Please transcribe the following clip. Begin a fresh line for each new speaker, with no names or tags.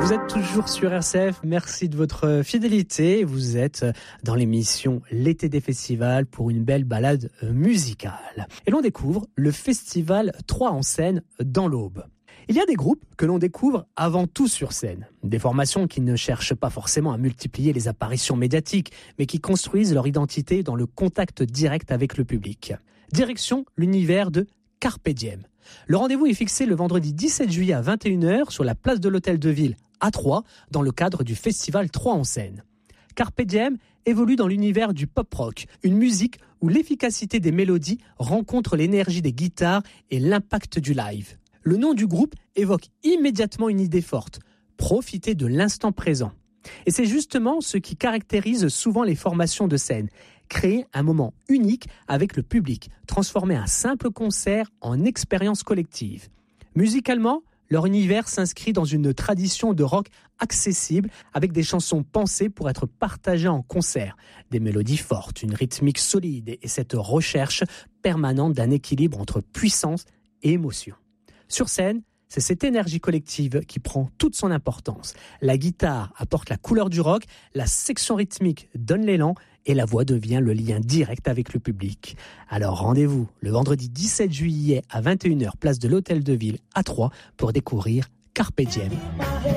Vous êtes toujours sur RCF, merci de votre fidélité. Vous êtes dans l'émission L'été des festivals pour une belle balade musicale. Et l'on découvre le festival 3 en scène dans l'Aube. Il y a des groupes que l'on découvre avant tout sur scène. Des formations qui ne cherchent pas forcément à multiplier les apparitions médiatiques, mais qui construisent leur identité dans le contact direct avec le public. Direction l'univers de Carpe Diem. Le rendez-vous est fixé le vendredi 17 juillet à 21h sur la place de l'Hôtel de Ville à Troyes, dans le cadre du festival 3 en scène. Carpe Diem évolue dans l'univers du pop-rock, une musique où l'efficacité des mélodies rencontre l'énergie des guitares et l'impact du live. Le nom du groupe évoque immédiatement une idée forte, profiter de l'instant présent. Et c'est justement ce qui caractérise souvent les formations de scène, créer un moment unique avec le public, transformer un simple concert en expérience collective. Musicalement, leur univers s'inscrit dans une tradition de rock accessible avec des chansons pensées pour être partagées en concert. Des mélodies fortes, une rythmique solide et cette recherche permanente d'un équilibre entre puissance et émotion. Sur scène, c'est cette énergie collective qui prend toute son importance. La guitare apporte la couleur du rock, la section rythmique donne l'élan et la voix devient le lien direct avec le public. Alors rendez-vous le vendredi 17 juillet à 21h, place de l'Hôtel de Ville à Troyes pour découvrir Carpe Diem.